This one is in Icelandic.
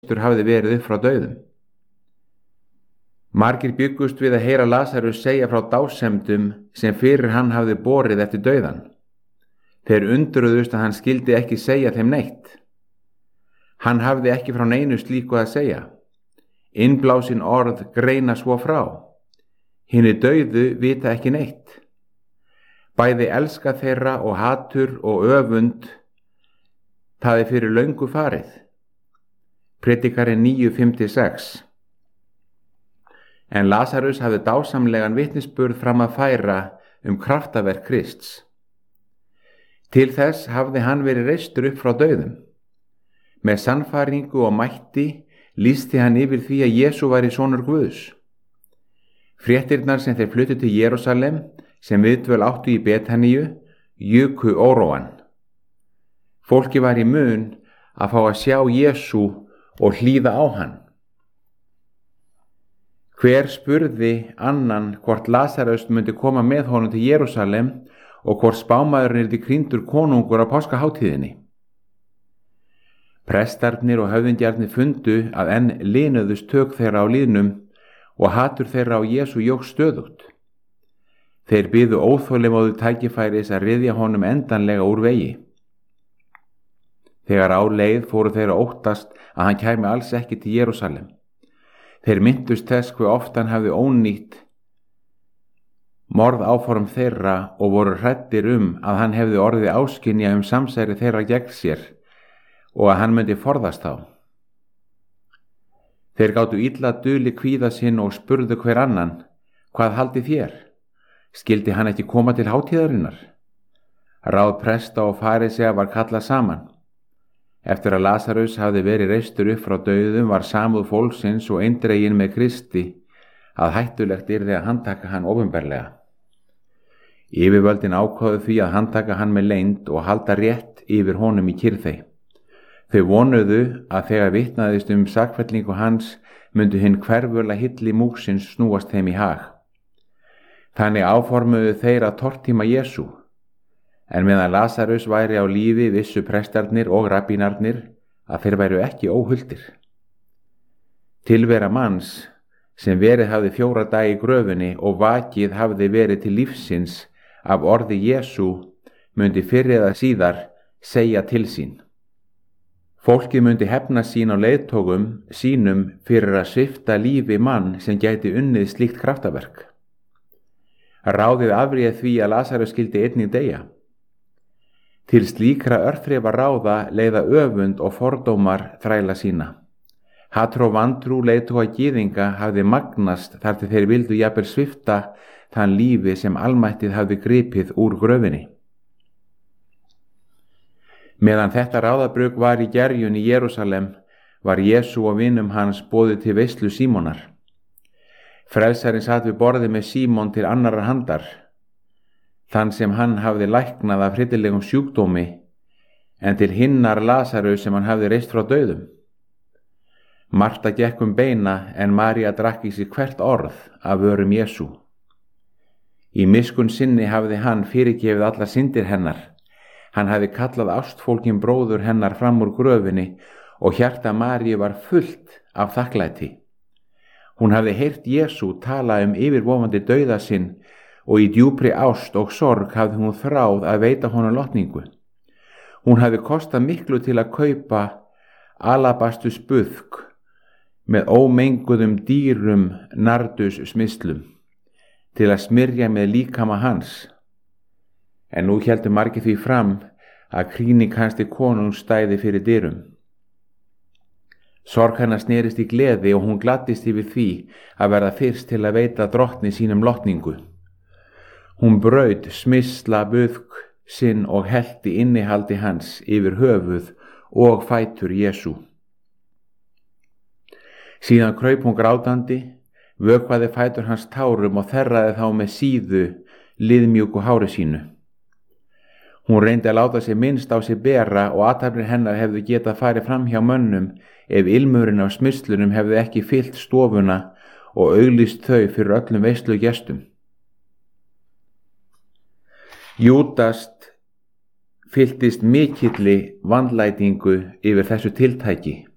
hafði verið upp frá dauðum. Margir byggust við að heyra Lasarus segja frá dásemdum sem fyrir hann hafði borið eftir dauðan. Þeir undruðust að hann skildi ekki segja þeim neitt. Hann hafði ekki frá neinu slíku að segja. Innblásin orð greina svo frá. Hinir dauðu vita ekki neitt. Bæði elska þeirra og hatur og öfund, það fyrir löngu farið. Predikarinn 9:5-6. En Lasarus hafði dásamlegan vitnisburð fram að færa kraftaverk Krists. Til þess hafði hann verið reistur upp frá dauðum. Með sannfæringu og mætti lýsti hann yfir því að Jesú væri sonur Guðs. Fréttirnar sem þeir fluttu til Jerúsalem, sem viðdvöl áttu í Betaníu, juku óróann. Fólki var í mun að fá að sjá Jesú og hlýða á hann. Hver spurði annan hvort Lasarus myndi koma með honum til Jerúsalem og hvort spámaðurinn yrði krýndur konungur á páskaháttíðinni. Prestarnir og höfðingjarnir fundu að enn linuðust tök þeirra á lýðnum og hatur þeirra á Jesú jókst stöðugt. Þeir biðu óþolinmóðu tækifæris að ryðja honum endanlega úr vegi. Þegar á leið fóru þeir að óttast að hann kæmi alls ekki til Jerúsalem. Þeir minntust þess hve oft hann hafði ónýtt morðáform þeirra og voru hræddir að hann hefði orðið áskynja samsæri þeirra gegn sér og að hann myndi forðast þá. Þeir gátu illa duli kvíða sinn og spurðu hver annan: Hvað haldið þér? Skildi hann ekki koma til hátíðarinnar? Ráð presta og farisea var kallað saman. Eftir að Lasarus hafði verið reistur upp frá dauðum var samúð fólksins og eindregin með Kristi að hættulegt yrði að handtaka hann opinberlega. Yfirvöldin ákváðu því að handtaka hann með leynd og halda rétt yfir honum í kyrrþey. Þau vonuðu að þegar vitnaðist sakfellingu hans myndu hinn hverfula hilli múksins snúast þeim í hag. Þannig áformuðu þeir að tortíma Jesú. En meðan Lasarus væri á lífi vissu prestarnir og rabbínarnir að þeir væru ekki óhultir. Tilvera manns sem verið hafði 4 daga í gröfinni og vakið hafði verið til lífsins af orði Jesú myndi fyrr eða síðar segja til sín. Fólkið myndi hefna sín á leiðtogum sínum fyrir að svipta lífi mann sem gæti unnið slíkt kraftaverk. Ráðið afréð því að Lasarus skyldi einnig deyja. Til slíkra örþrifa ráða leiða öfund og fordómar þræla sína. Hatur og vantrú leiðtoga gyðinga hafði magnast þar til þeir vildu jafnvel svipta þann lífi sem almættið hafði gripið úr gröfinni. Meðan þetta ráðabrugg var í gerjun í Jerúsalem var Jesú og vinum hans boðið til veislu Símonar. Frelsarinn sat við borðið með Símon til annarrar handar, þann sem hann hafði læknað af hryllilegum sjúkdómi, en til hinnar Lasarus sem hann hafði reist frá dauðum. Marta gekk beina en María drakk í sig hvert orð af vörum Jesú. Í miskunn sinni hafði hann fyrirgefið allar syndir hennar. Hann hafði kallað ástfólkin bróður hennar fram úr gröfinni og hjarta Maríu var fullt af þakklæti. Hún hafði heyrt Jesú tala yfirvofandi dauða sinn og í djúpri ást og sorg hafði hún þráð að veita honum lotningu. Hún hafði kostað miklu til að kaupa alabastus buðk með ómenguðum dýrum nardus smislum til að smyrja með líkama hans. En nú héldu margir því fram að krýning hans til konungs stæði fyrir dyrum. Sorg hennar snerist í gleði og hún gladdist yfir því að verða fyrst til að veita drottni sínum lotningu. Hún braut smisla buðk sinn og hellti innihaldi hans yfir höfuð og fætur Jesú. Síðan kraup hún grátandi, vökvaði fætur hans tárum og þerraði þá með síðu liðmjúku hári sínu. Hún reyndi að láta sig minnst á sig bera og athafnir hennar hefðu getað farið fram hjá mönnum ef ilmurinn af smyslunum hefði ekki fyllt stofuna og auglýst þau fyrir öllum veislugestum. Júdast fylltist mikilli vandlætingu yfir þessu tiltæki.